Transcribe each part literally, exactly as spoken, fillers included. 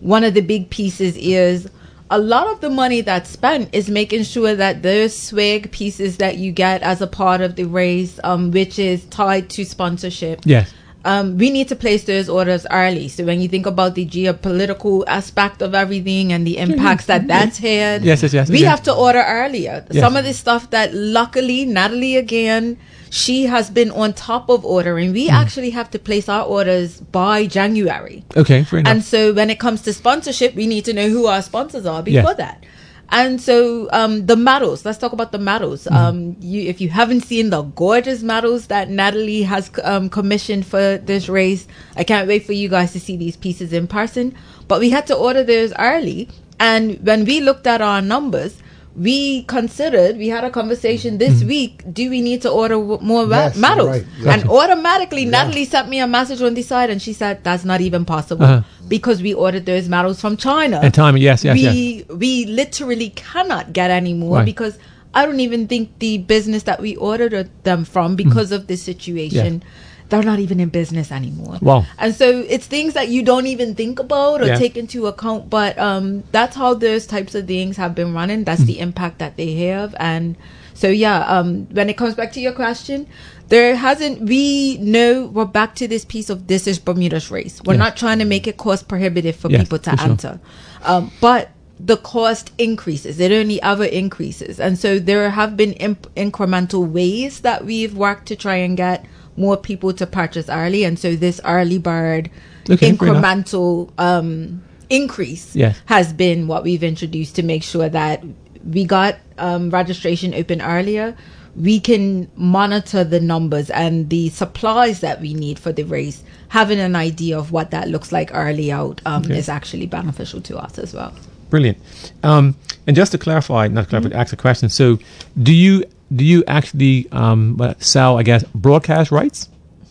one of the big pieces is a lot of the money that's spent is making sure that those swag pieces that you get as a part of the race, um, which is tied to sponsorship. Yes. Um, we need to place those orders early. So when you think about the geopolitical aspect of everything and the impacts that that's had, yes, yes, yes, we yes. have to order earlier. Yes. Some of the stuff that luckily, Natalie again, she has been on top of ordering. We mm. actually have to place our orders by January. Okay, fair enough. And so when it comes to sponsorship, we need to know who our sponsors are before yes. that. And so um, the medals, let's talk about the medals. Mm-hmm. Um, you, if you haven't seen the gorgeous medals that Natalie has um, commissioned for this race, I can't wait for you guys to see these pieces in person. But we had to order those early. And when we looked at our numbers, we considered, we had a conversation this mm-hmm. week, do we need to order w- more yes, medals? Right, yes. And automatically, yeah. Natalie sent me a message on the side and she said, that's not even possible uh-huh. because we ordered those medals from China. And time, yes, yes, we, yes. We literally cannot get any more right. because I don't even think the business that we ordered them from, because mm-hmm. of this situation, yeah. they're not even in business anymore. Wow. And so it's things that you don't even think about or yeah. take into account. But um, that's how those types of things have been running. That's mm. the impact that they have. And so, yeah, um, when it comes back to your question, there hasn't, we know we're back to this piece of this is Bermuda's race. We're yeah. not trying to make it cost prohibitive for yes, people to for enter. Sure. Um, but the cost increases. It only ever increases. And so there have been imp- incremental ways that we've worked to try and get more people to purchase early. And so this early bird okay, incremental um, increase yes. has been what we've introduced to make sure that we got um, registration open earlier. We can monitor the numbers and the supplies that we need for the race. Having an idea of what that looks like early out um, okay. is actually beneficial to us as well. Brilliant. Um, and just to clarify, not clarify, mm-hmm. ask a question. So do you do you actually um, sell, I guess, broadcast rights?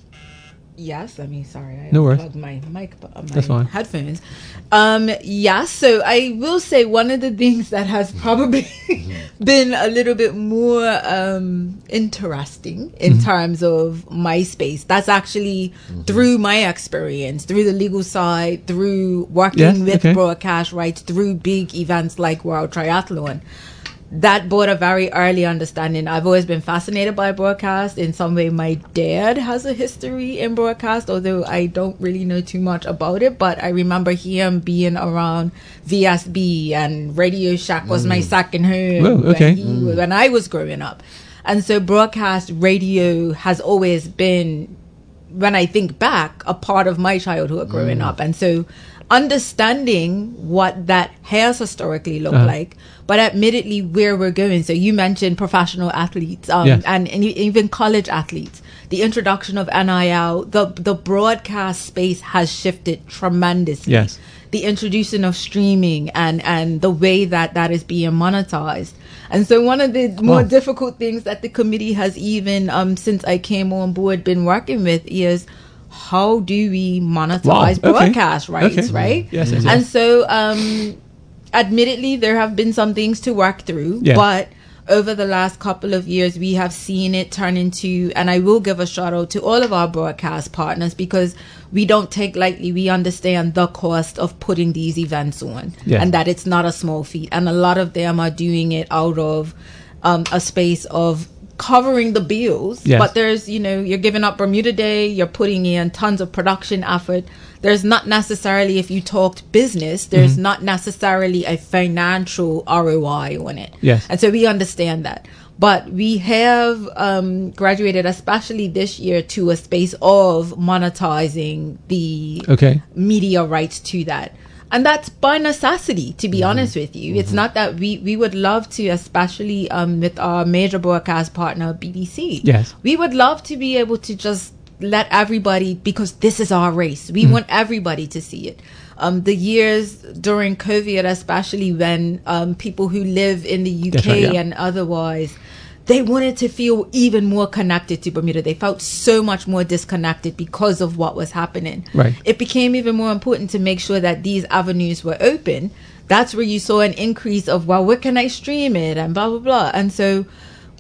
Yes, I mean, sorry, I no unplugged my mic, uh, my That's fine. headphones. Um, yes, so I will say one of the things that has probably been a little bit more um, interesting in mm-hmm. terms of my space. That's actually mm-hmm. through my experience, through the legal side, through working yes, with okay. broadcast rights, through big events like World Triathlon. That brought a very early understanding. I've always been fascinated by broadcast. In some way, my dad has a history in broadcast, although I don't really know too much about it. But I remember him being around V S B, and Radio Shack was mm. my second home Whoa, okay. when, he, mm. when I was growing up. And so broadcast radio has always been, when I think back, a part of my childhood growing mm. up. And so understanding what that has historically looked uh-huh. like, but admittedly where we're going. So you mentioned professional athletes um, yes. and, and even college athletes. The introduction of N I L, the the broadcast space has shifted tremendously. Yes. The introduction of streaming and, and the way that that is being monetized. And so one of the more wow. difficult things that the committee has even, um, since I came on board, been working with is how do we monetize wow. okay. broadcast rights, okay. right? Yes, yes, yes. And so, um, admittedly, there have been some things to work through, yeah. but over the last couple of years, we have seen it turn into, and I will give a shout out to all of our broadcast partners because we don't take lightly, we understand the cost of putting these events on yeah. and that it's not a small feat. And a lot of them are doing it out of um, a space of covering the bills, yes. but there's, you know, you're giving up Bermuda Day, you're putting in tons of production effort. There's not necessarily, if you talked business, there's mm-hmm. not necessarily a financial R O I on it. Yes. And so we understand that. But we have um, graduated, especially this year, to a space of monetizing the okay. media rights to that. And that's by necessity, to be mm-hmm. honest with you. Mm-hmm. It's not that we, we would love to, especially um, with our major broadcast partner, B B C. Yes. We would love to be able to just let everybody, because this is our race. We mm-hmm. want everybody to see it. Um, the years during COVID, especially when um, people who live in the U K right, yeah. and otherwise, they wanted to feel even more connected to Bermuda. They felt so much more disconnected because of what was happening. Right. It became even more important to make sure that these avenues were open. That's where you saw an increase of, well, where can I stream it? And blah, blah, blah. And so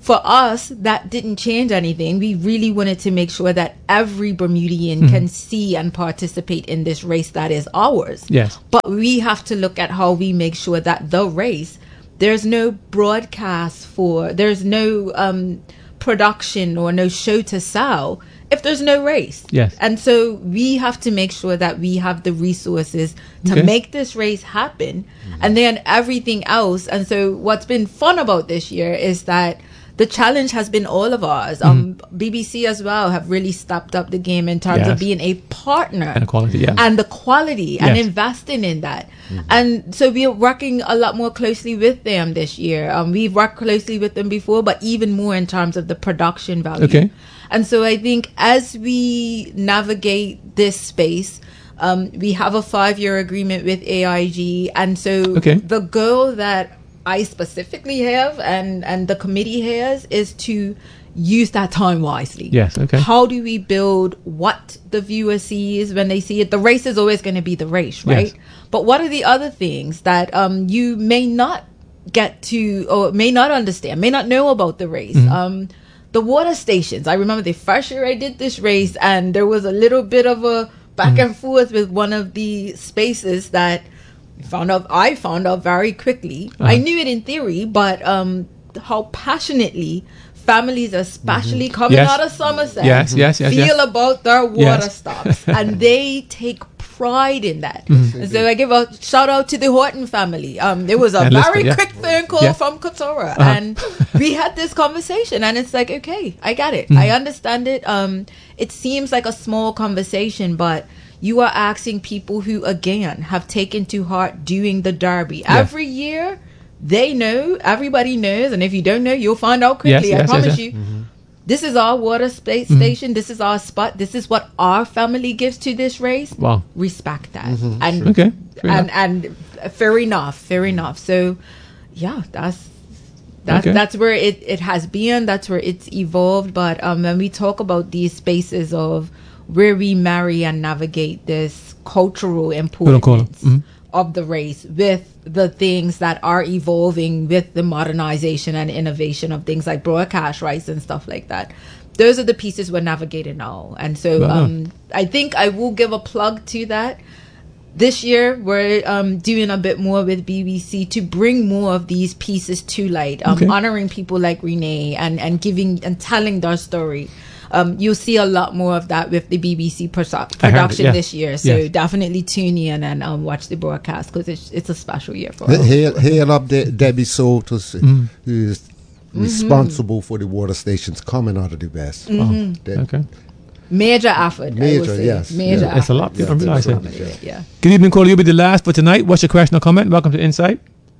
for us, that didn't change anything. We really wanted to make sure that every Bermudian mm-hmm. can see and participate in this race that is ours. Yes. But we have to look at how we make sure that the race, there's no broadcast for, there's no um, production or no show to sell if there's no race. Yes. And so we have to make sure that we have the resources to okay. make this race happen mm-hmm. and then everything else. And so what's been fun about this year is that the challenge has been all of ours. Um, mm-hmm. B B C as well have really stepped up the game in terms yes. of being a partner and the quality, yeah. and the quality yes. and investing in that. Mm-hmm. And so we are working a lot more closely with them this year. Um, we've worked closely with them before, but even more in terms of the production value. Okay. And so I think as we navigate this space, um, we have a five-year agreement with A I G. And so okay. the goal that I specifically have and, and the committee has is to use that time wisely. Yes, okay. How do we build what the viewer sees when they see it? The race is always going to be the race, right? Yes. But what are the other things that um, you may not get to or may not understand, may not know about the race? Mm-hmm. Um, the water stations. I remember the first year I did this race and there was a little bit of a back mm-hmm. and forth with one of the spaces that found out I found out very quickly. Uh-huh. I knew it in theory, but um, how passionately families, especially mm-hmm. coming yes. out of Somerset, yes, yes, yes, feel yes. about their water yes. stops, and they take pride in that. Mm-hmm. And so I give a shout out to the Horton family. Um, there was a and very Lister, yeah. quick phone call yeah. from Katora, uh-huh. and we had this conversation, and it's like, okay, I get it, mm-hmm. I understand it. Um, it seems like a small conversation, but you are asking people who, again, have taken to heart doing the Derby. Yeah. Every year, they know, everybody knows, and if you don't know, you'll find out quickly, yes, I yes, promise yes, you. yes. Mm-hmm. This is our water space mm-hmm. station. This is our spot. This is what our family gives to this race. Wow. Respect that. Mm-hmm. And, okay. and, and fair enough, fair enough. So, yeah, that's... That's, okay. that's where it, it has been. That's where it's evolved. But um, when we talk about these spaces of where we marry and navigate this cultural importance mm-hmm. of the race with the things that are evolving with the modernization and innovation of things like broadcast rights and stuff like that. Those are the pieces we're navigating now. And so wow. um, I think I will give a plug to that. This year, we're um, doing a bit more with B B C to bring more of these pieces to light, um, okay. honoring people like Renee and, and giving and telling their story. Um, you'll see a lot more of that with the B B C pro- production it, yeah. this year. So yes. definitely tune in and um, watch the broadcast because it's, it's a special year for us. Hail, hail up De- Debbie Sotos, mm. who is mm-hmm. responsible for the water stations coming out of the West. Mm-hmm. Oh, okay. Major effort. Major, yes. Major yeah. It's a lot. People yeah, realize it. Yeah. Good evening, Cole. You'll be the last for tonight. What's your question or comment? Welcome to Insight.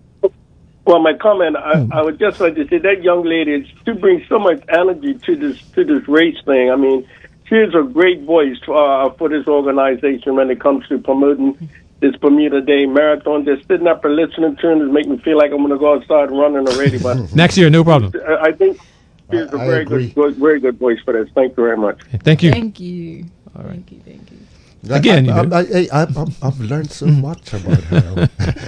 Well, my comment, I, mm. I would just like to say that young lady, she brings so much energy to this to this race thing. I mean, she is a great voice uh, for this organization when it comes to promoting this Bermuda Day Marathon. Just sitting up and listening to her just make me feel like I'm going to go outside and running already. But next year, no problem. I think she's a I very agree. good, very good voice for this. Thank you very much. Thank you. Thank you. All right. Thank you. Thank you. Again, I, you know. I, I, I, I, I've learned so much about her.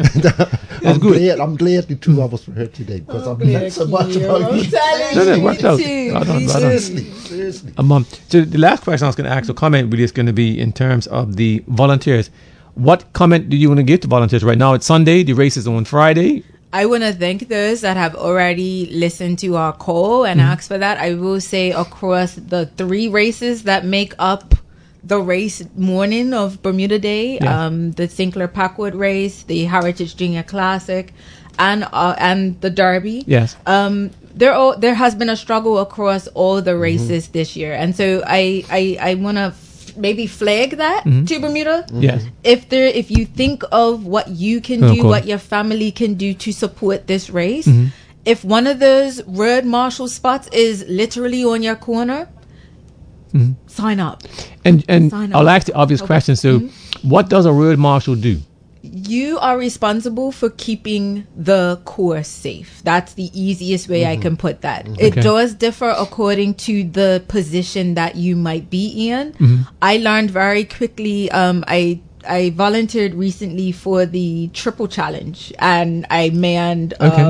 I'm good. glad. I'm glad the two of us were here today because I've learned so much about you. No, no, it worked out. Too. Well done, well done. Seriously, seriously. Um, um, so the last question I was going to ask, or comment really is going to be in terms of the volunteers. What comment do you want to give to volunteers right now? It's Sunday. The race is on Friday. I want to thank those that have already listened to our call and mm-hmm. asked for that. I will say across the three races that make up the race morning of Bermuda Day, yeah. um, the Sinclair Packwood race, the Heritage Junior Classic, and uh, and the Derby. Yes. Um, there all, there has been a struggle across all the races mm-hmm. this year, and so I I, I want to f- maybe flag that mm-hmm. to Bermuda. Mm-hmm. Yes. If there if you think of what you can oh, do, cool. what your family can do to support this race, mm-hmm. if one of those road marshal spots is literally on your corner. Mm-hmm. Sign up. And and Sign I'll up. ask the obvious okay. question. So, mm-hmm. what does a road marshal do? You are responsible for keeping the course safe. That's the easiest way mm-hmm. I can put that. Mm-hmm. It okay. does differ according to the position that you might be in. Mm-hmm. I learned very quickly. Um, I I volunteered recently for the Triple Challenge, and I manned. Okay. Uh,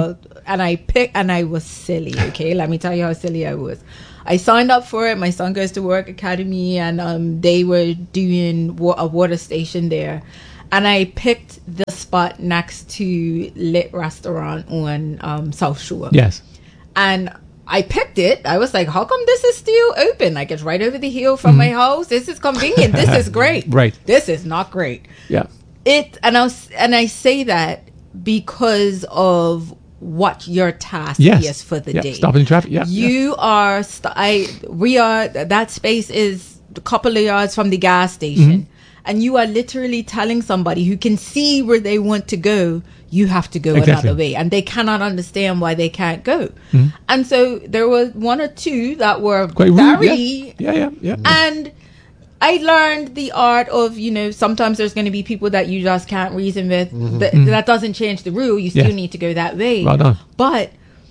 and I picked, and I was silly. Okay, let me tell you how silly I was. I signed up for it. My son goes to work academy, and um, they were doing wa- a water station there, and I picked the spot next to Lit Restaurant on um, South Shore. Yes. And I picked it. I was like, how come this is still open? Like, it's right over the hill from Mm-hmm. my house. This is convenient. This is great. Right. This is not great. Yeah. It and I was, and I say that because of what your task Yes. is for the Yeah. day. Stopping traffic. Yeah. You are. St- I. We are. That space is a couple of yards from the gas station, Mm-hmm. and you are literally telling somebody who can see where they want to go, you have to go Exactly. another way, and they cannot understand why they can't go. Mm-hmm. And so there were one or two that were Quite rude. very. Yeah. Yeah. Yeah. yeah. And I learned the art of, you know, sometimes there's going to be people that you just can't reason with. Th- That doesn't change the rule. You still Mm-hmm. Yeah. need to go that way. Well done. But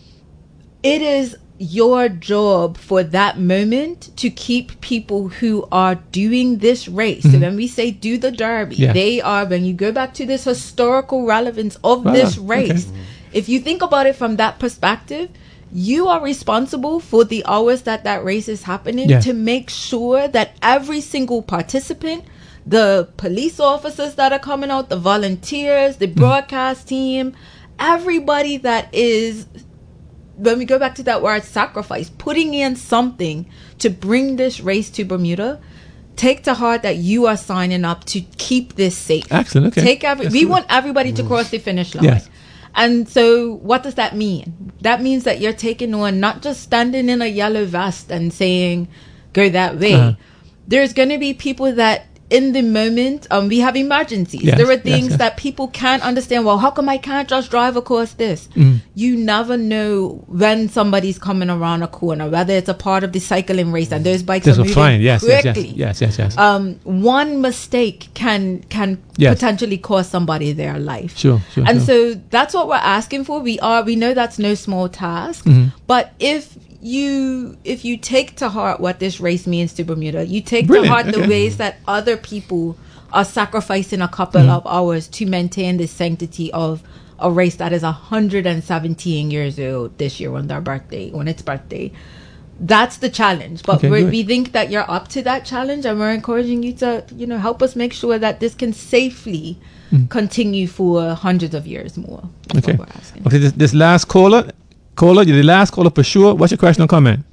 it is your job for that moment to keep people who are doing this race. So when we say do the Derby, Mm-hmm. Yeah. they are, when you go back to this historical relevance of Well this done. race, Okay. if you think about it from that perspective, you are responsible for the hours that that race is happening Yeah. to make sure that every single participant, the police officers that are coming out, the volunteers, the broadcast team, everybody that is, when we go back to that word sacrifice, putting in something to bring this race to Bermuda, take to heart that you are signing up to keep this safe. Excellent. Okay. Take every, That's we good. want everybody to cross the finish line. Yes. And so what does that mean? That means that you're taking on not just standing in a yellow vest and saying, go that way. Uh-huh. There's going to be people that in the moment, um, we have emergencies. Yes, There are yes, things yes. that people can't understand. Well, how come I can't just drive across this? Mm. You never know when somebody's coming around a corner, whether it's a part of the cycling race and those bikes This are will moving fine. Yes. Yes. quickly. Yes. Yes. Yes. Yes. Um, one mistake can can Yes. potentially cost somebody their life. Sure. Sure. And sure. so that's what we're asking for. We are we know that's no small task, Mm-hmm. but if you if you take to heart what this race means to Bermuda, you take Brilliant, to heart the okay. ways that other people are sacrificing a couple Mm-hmm. of hours to maintain the sanctity of a race that is one hundred seventeen years old this year on their birthday, on its birthday. That's the challenge. But Okay, we're, good. we think that you're up to that challenge, and we're encouraging you to, you know, help us make sure that this can safely continue for hundreds of years more. That's Okay. what we're asking. Okay. This, this last caller, caller, you're the last caller for sure. What's your question or comment?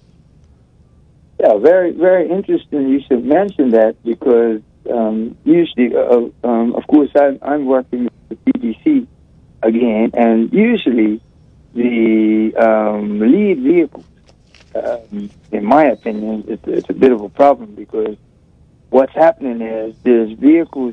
Yeah, very, very interesting. You should mention that because um, usually, uh, um, of course, I'm, I'm working with the B B C again, and usually the um, lead vehicles, um, in my opinion, it's, it's a bit of a problem because what's happening is there's vehicles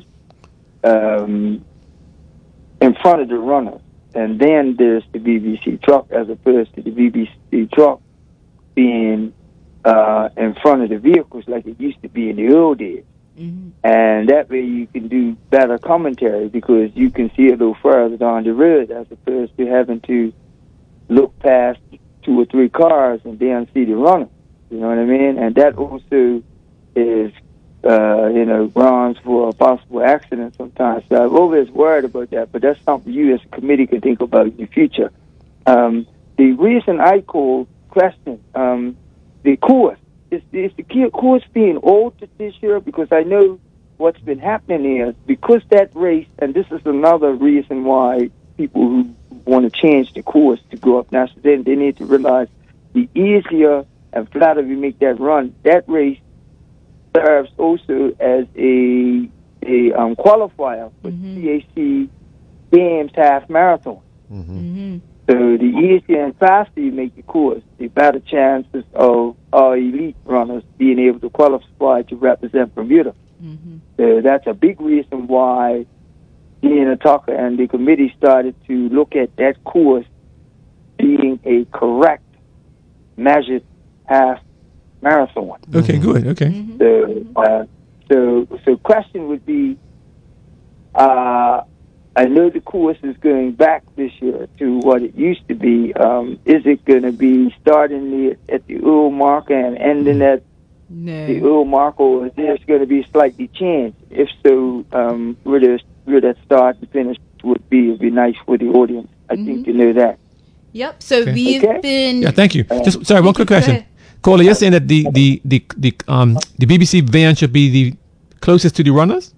um, in front of the runners, and then there's the B B C truck as opposed to the B B C truck being uh, in front of the vehicles like it used to be in the old days. Mm-hmm. And that way you can do better commentary because you can see a little further down the road as opposed to having to look past two or three cars and then see the runner. You know what I mean? And that also is, uh, you know, grounds for a possible accident sometimes. So I've always worried about that, but that's something you as a committee can think about in the future. Um, the reason I called question, um, the course, is, is the key course being altered this year? Because I know what's been happening is because that race, and this is another reason why people who want to change the course to go up national, then they need to realize the easier and flatter we make that run, that race serves also as a a um, qualifier for Mhm. C A C Games half marathon. Mm-hmm. So the easier and faster you make the course, the better chances of our elite runners being able to qualify to represent Bermuda. Mm-hmm. So that's a big reason why Dean Tucker and the committee started to look at that course being a correct measured half marathon. Okay. Good. Okay. Mm-hmm. So, uh, so, so question would be, uh, I know the course is going back this year to what it used to be. Um, is it going to be starting the, at the oil marker and ending at the No. oil marker, or is there going to be slightly changed? If so, um, where, there's, where that start and finish would be, would be nice for the audience. I think Mhm. you know that. Yep. So Okay. we've Okay. been. Yeah, thank you. Just sorry, one quick Go question. ahead. Caller, you're saying that the the the the um the B B C van should be the closest to the runners?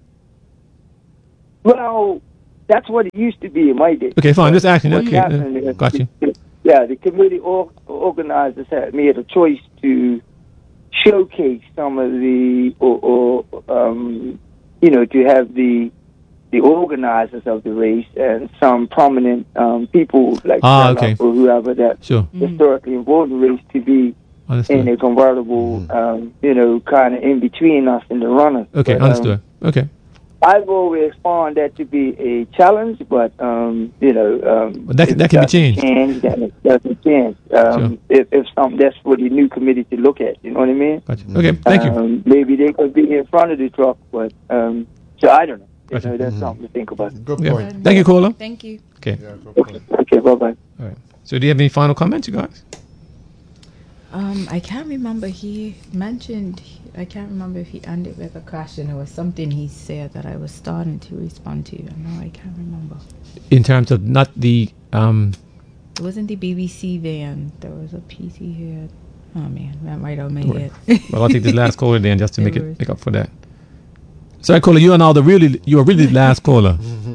Well, that's what it used to be in my day. Okay, fine. Just asking. What's Okay, happening uh, is got you. the- Yeah, the committee or, organizers had made a choice to showcase some of the, or, or um, you know, to have the the organizers of the race and some prominent um, people like Ah, Sherlock okay. or whoever that Sure, historically involved in the race to be in understood. a convertible, um, you know, kind of in between us and the runners. Okay, But, um, understood. Okay, I've always found that to be a challenge, but um, you know, um, But that can- if that can be it doesn't changed. Change, then it doesn't change. Um, if, if some, that's for the new committee to look at. You know what I mean? gotcha. Okay, thank you. Um, maybe they could be in front of the truck, but um, so I don't know. You Gotcha. know, that's something to think about. Good Yeah. point. Thank you, caller. Thank you. Okay, Yeah, good point. Okay, bye bye. all right. So, do you have any final comments, you guys? Um, I can't remember. He mentioned. I can't remember if he ended with a question. It was something he said that I was starting to respond to. I know I can't remember. In terms of not the um. It wasn't the B B C van. There was a piece he had. Oh man, that might have made Right. it. Well, I'll take this last caller then, just to make It it was- make up for that. Sorry, caller. You are now the really. You are really the last caller.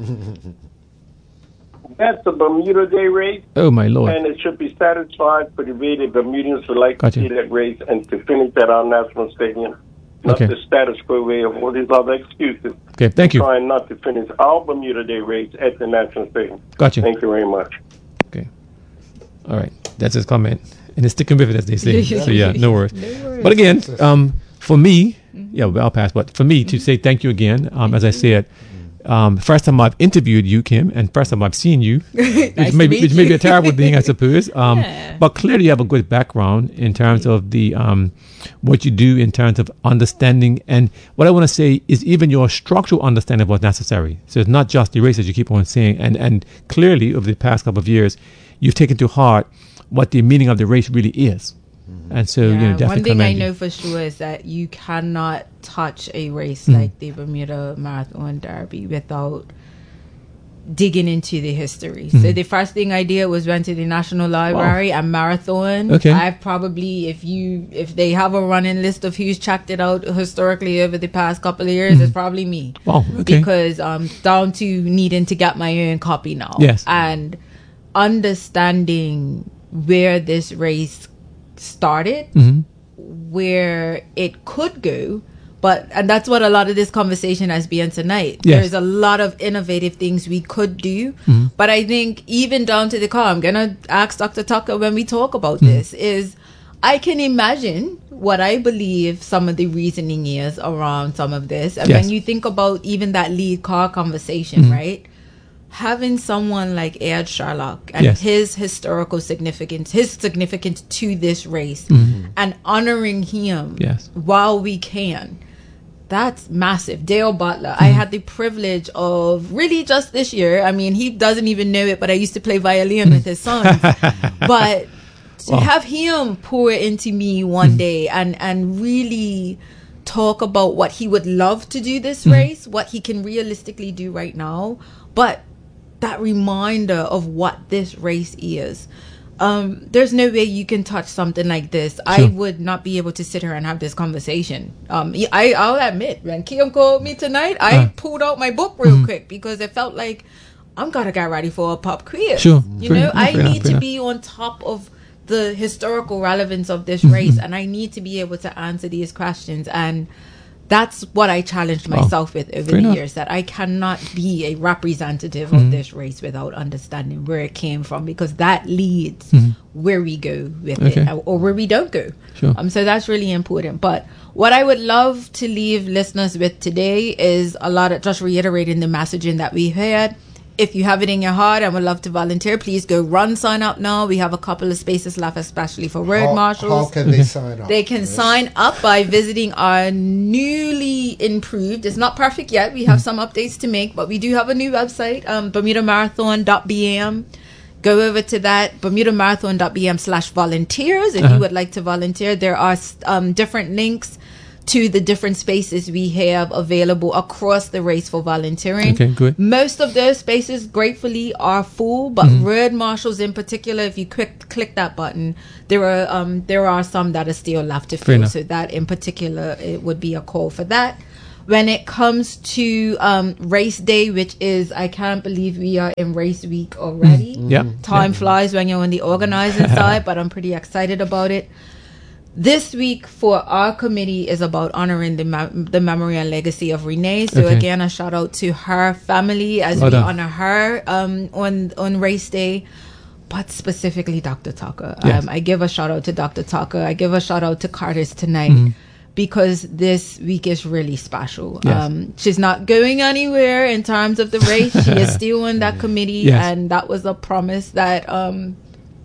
That's the Bermuda Day race, Oh my lord. and it should be satisfied for the way that Bermudians would like Gotcha. to see that race and to finish at our national stadium. Not Okay. the status quo way of all these other excuses. Okay, thank you. Trying not to finish our Bermuda Day race at the national stadium. Gotcha. Thank you very much. Okay. All right. That's his comment. And it's sticking with it, as they say. So, yeah, no worries. But again, um, for me, yeah, well, I'll pass. But for me to say thank you again, um, as I said, um, first time I've interviewed you, Kim, and first time I've seen you, which, Nice may to be, meet which may be you. a terrible thing, I suppose. Um, Yeah. But clearly you have a good background in terms of the um, what you do in terms of understanding. And what I want to say is even your structural understanding of what's necessary. So it's not just the race, as you keep on saying. And, and clearly, over the past couple of years, you've taken to heart what the meaning of the race really is. And so, you know, Yeah, definitely one thing I commend you. know for sure is that you cannot touch a race Mm. like the Bermuda Marathon Derby without digging into the history. Mm-hmm. So the first thing I did was went to the National Library and marathon. Okay. I've probably, if you, if they have a running list of who's checked it out historically over the past couple of years, it's probably me. Wow, okay. Because um, down to needing to get my own copy now. Yes. And understanding where this race started, Mhm. where it could go, but and that's what a lot of this conversation has been tonight. Yes. There's a lot of innovative things we could do, Mm-hmm. but I think even down to the car, I'm gonna ask Doctor Tucker when we talk about Mm-hmm. this is I can imagine what I believe some of the reasoning is around some of this, and Yes. when you think about even that lead car conversation, Mm-hmm. right? Having someone like Ed Sherlock and Yes. his historical significance, his significance to this race, and honoring him Mm-hmm. Yes. while we can, that's massive. Dale Butler, Mm-hmm. I had the privilege of really just this year. I mean, he doesn't even know it, but I used to play violin with his sons. But to Wow. have him pour into me one Mm-hmm. day and and really talk about what he would love to do this Mm-hmm. race, what he can realistically do right now, but that reminder of what this race is. Um, there's no way you can touch something like this. I Sure. would not be able to sit here and have this conversation. Um, I, I'll admit, when Kim called me tonight, I Uh. pulled out my book real quick because it felt like I'm gonna get ready for a pop quiz. Sure. You Fair know, enough, I fair enough, need fair to enough. be on top of the historical relevance of this Mm-hmm. race, and I need to be able to answer these questions. And that's what I challenged Wow. myself with over Fair the enough. years, that I cannot be a representative Mm-hmm. of this race without understanding where it came from, because that leads where we go with Okay. it, or where we don't go. Sure. Um, so that's really important. But what I would love to leave listeners with today is a lot of just reiterating the messaging that we had. If you have it in your heart and would love to volunteer, please go run, sign up now. We have a couple of spaces left, especially for road How, marshals. how can they sign up? They can sign up by visiting our newly improved. It's not perfect yet. We have some updates to make, but we do have a new website, um, bermuda marathon dot b m. Go over to that, bermuda marathon dot b m slash volunteers if Uh-huh. you would like to volunteer. There are um, different links to the different spaces we have available across the race for volunteering. Okay, good. Most of those spaces, gratefully, are full, but Mm-hmm. Road Marshals in particular, if you quick click that button, there are um there are some that are still left to Fair fill. enough. So that in particular, it would be a call for that. When it comes to um race day, which is, I can't believe we are in race week already. Yeah. Time Yeah. flies when you're on the organizing side, but I'm pretty excited about it. This week for our committee is about honoring the mem- the memory and legacy of Renee. So Okay. again, a shout out to her family as Well we done. honor her um, on on race day, but specifically Doctor Tucker. Yes. Um, I give a shout out to Doctor Tucker. I give a shout out to Curtis tonight. Mm-hmm. Because this week is really special. Yes. Um, she's not going anywhere in terms of the race. She is still on that committee, Yes. and that was a promise that um,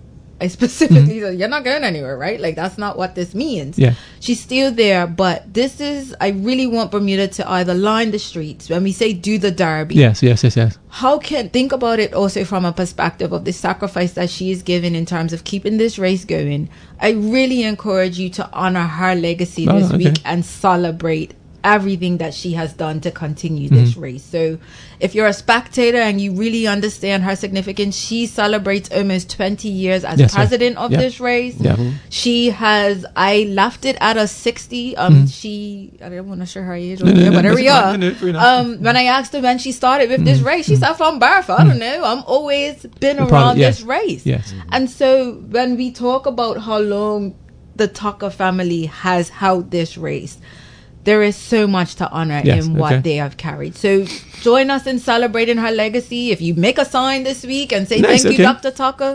I specifically Mm-hmm. said, you're not going anywhere, right? Like, that's not what this means. Yeah. She's still there, but this is, I really want Bermuda to either line the streets. When we say do the derby, Yes, yes, yes, yes. how can, think about it also from a perspective of the sacrifice that she is given in terms of keeping this race going. I really encourage you to honor her legacy Oh, this okay. week and celebrate everything that she has done to continue Mm-hmm. this race. So if you're a spectator and you really understand her significance, she celebrates almost twenty years as Yes, sir. president of Yeah. this race. Yeah. She has, I left it at a sixty. Um, she, I don't want to share her age over Mm-hmm. No, no, here, no, but here that's we fine. are. No, no, fair enough. Um, when I asked her when she started with this race, she said from birth. I don't know. I'm always been The around product, yes. this race. Yes. And so when we talk about how long the Tucker family has held this race, there is so much to honor Yes, in what okay. they have carried. So join us in celebrating her legacy. If you make a sign this week and say Nice, thank you, okay. Doctor Tucker,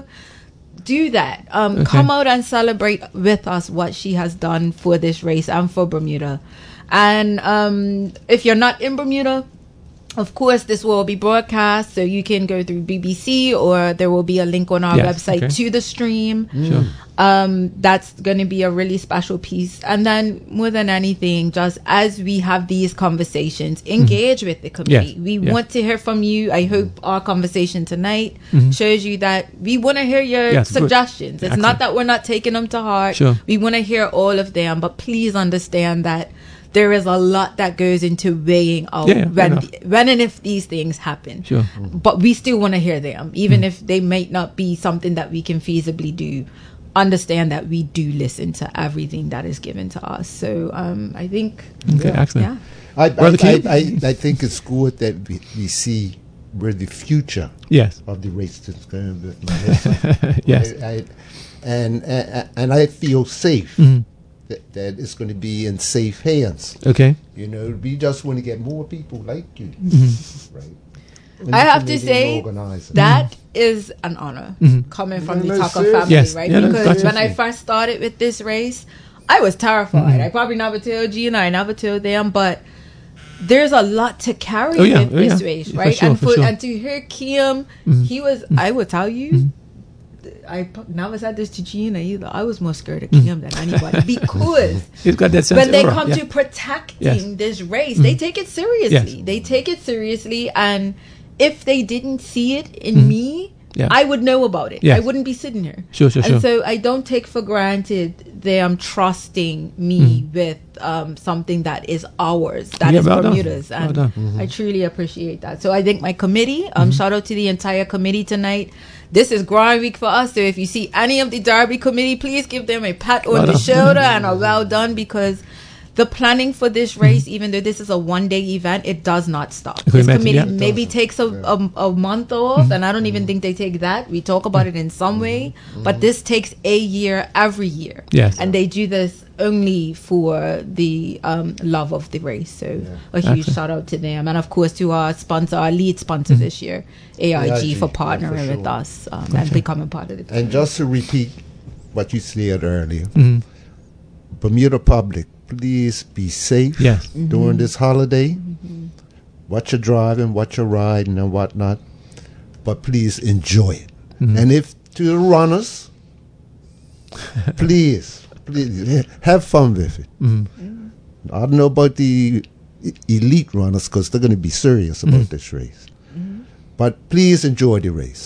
do that. Um, Okay. Come out and celebrate with us what she has done for this race and for Bermuda. And um, if you're not in Bermuda, of course, this will be broadcast, so you can go through B B C or there will be a link on our Yes, website okay. to the stream. Sure. Um, that's going to be a really special piece. And then more than anything, just as we have these conversations, engage with the committee. Yes, We yes. want to hear from you. I hope our conversation tonight shows you that we want to hear your Yes, good. suggestions. It's Excellent. not that we're not taking them to heart. Sure. We want to hear all of them, but please understand that there is a lot that goes into weighing out Yeah, yeah, fair when, enough. when and if these things happen. Sure. But we still want to hear them, even if they might not be something that we can feasibly do. Understand that we do listen to everything that is given to us. So um, I think, Okay, Yeah. excellent. yeah. I, I, Brother I, King? I, I think it's good that we, we see where the future Yes. of the race is going to Yes. I, I, and, and and I feel safe Mhm. that, that it's going to be in safe hands. Okay. You know, we just want to get more people like you, Mm-hmm. right? And I the have to committee say organizer. that is an honor Mhm. coming from No, the no, Tucker seriously. family, Yes. right? Yeah, no, Because gotcha. when I first started with this race, I was terrified. I probably never told you, and I never told them, but there's a lot to carry Oh, yeah. with Oh, this yeah. race, For right? sure, and for for, sure. and to hear Kim, he was. I would tell you. I p- never said this to Gina either. I was more scared of Kim than anybody because He's got that sense when of they humor. come Yeah. to protecting Yes. Mm-hmm. this race, they take it seriously. Yes. They take it seriously, and if they didn't see it in me, Mm-hmm. Yeah. I would know about it. Yes. I wouldn't be sitting here. Sure, sure, and sure. so I don't take for granted them trusting me with um, something that is ours, that Mm-hmm. Yeah, is well done. Bermuda's, Well and done. Mm-hmm. I truly appreciate that. So I think my committee, um, shout out to the entire committee tonight. This is grind week for us. So if you see any of the Derby committee, please give them a pat on Well the done. shoulder and a well done, because the planning for this Mm-hmm. race, even though this is a one day event, it does not stop. can This imagine, committee yeah. Mm-hmm. It maybe takes a, a, a month off, and I don't even think they take that. We talk about it in some way, but this takes a year every year. Yes. And they do this only for the um, love of the race. So a huge Excellent. shout out to them. And of course to our sponsor, our lead sponsor Mm-hmm. this year, A I G, A I G, for yeah, partnering for with sure. us um, and becoming part of the team. And just to repeat what you said earlier, Mhm. Bermuda public, please be safe Yes. during this holiday. Watch your driving, watch your riding, and whatnot. But please enjoy it. And if to the runners, please, please have fun with it. I don't know about the e- elite runners because they're going to be serious about this race. But please enjoy the race. Yes.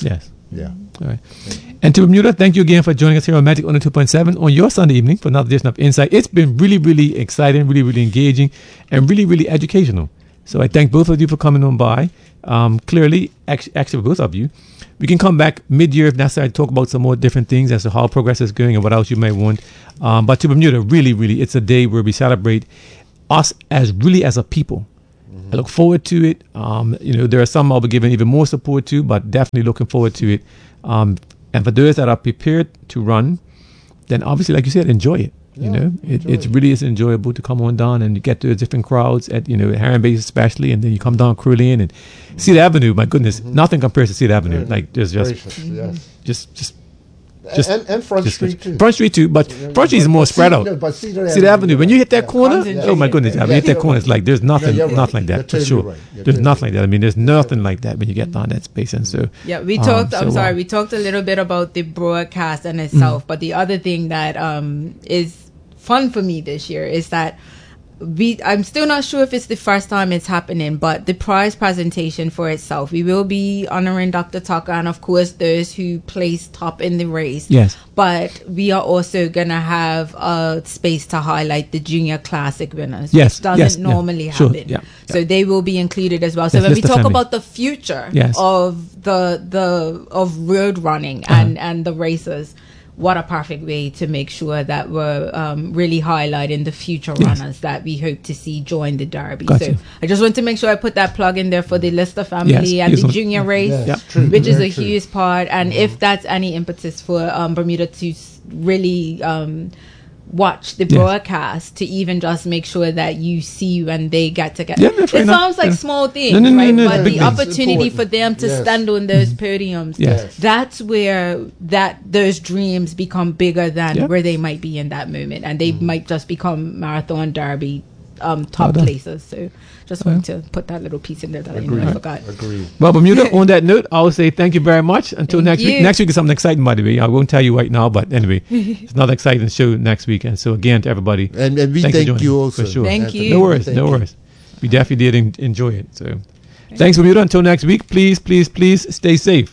Yeah. All right. And to Bermuda, thank you again for joining us here on Magic one oh two point seven on your Sunday evening for another edition of Insight. It's been really, really exciting, really, really engaging, and really, really educational. So I thank both of you for coming on by. Um, clearly, actually, actually, both of you, we can come back mid-year if necessary to talk about some more different things as to how progress is going and what else you may want. Um, but to Bermuda, really, really, it's a day where we celebrate us as really as a people. I look forward to it. Um, you know, there are some I'll be giving even more support to, but definitely looking forward to it. Um, and for those that are prepared to run, then obviously, like you said, enjoy it. You Yeah, know, it, enjoy it it. really is enjoyable to come on down and you get to the different crowds at, you know, Heron Bay especially, and then you come down Crewlin and Cedar Avenue. My goodness, nothing compares to Cedar Avenue. Very Like there's just, gracious, yes. just, just, just and, and Front just- Street too. Front Street too, but Yeah, Front Street is but- more but spread Cedar- out. but Cedar Cedar Avenue, when you hit that yeah. corner, Yeah. oh my goodness, I mean, Yeah, hit that you're corner, right. it's like there's nothing, you're right. nothing like that You're for totally sure. right. You're There's totally nothing like right. that. I mean, there's nothing like that when you get down that space, and so Yeah, we um, talked. I'm so, sorry, uh, we talked a little bit about the broadcast in itself, but the other thing that um, is fun for me this year is that we. I'm still not sure if it's the first time it's happening, but the prize presentation for itself, we will be honoring Doctor Tucker and of course those who placed top in the race. Yes. But we are also gonna have a space to highlight the Junior Classic winners. Yes, which doesn't yes, yeah, normally sure, happen. yeah, So yeah. they will be included as well. So Yes, when we list the talk family. about the future Yes. of the the of road running Uh-huh. and and the races, what a perfect way to make sure that we're um, really highlighting the future Yes. runners that we hope to see join the Derby. Gotcha. So I just want to make sure I put that plug in there for the Lister family Yes, and please the don't- junior race, Yes, Yeah. true, which is very a true. huge part. And if that's any impetus for um, Bermuda to s- really um, watch the Yes. broadcast, to even just make sure that you see when they get together. Yeah, that's it fair enough. sounds like Yeah. small things, No, no, no, right? no, no, but big the things. opportunity Important. for them to Yes. stand on those podiums, Yes. that's where that those dreams become bigger than Yeah. where they might be in that moment, and they might just become marathon derby um, top Well done. places. So just wanted to put that little piece in there that I, know I Agreed. forgot. Agreed. Well, Bermuda, on that note, I'll say thank you very much. Until Thank next week. you. Next week is something exciting, by the way. I won't tell you right now, but anyway, it's another exciting show next week. And so, again, to everybody, And, and we Thank you, thank Johnny, you also. for sure. Thank Anthony. you. no worries, Thank no you. worries. We definitely did en- enjoy it. So, thanks, Bermuda. Until next week, please, please, please stay safe.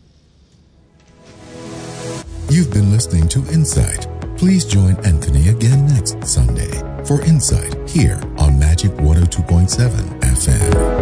You've been listening to Insight. Please join Anthony again next Sunday for Insight here on Magic one oh two point seven F M.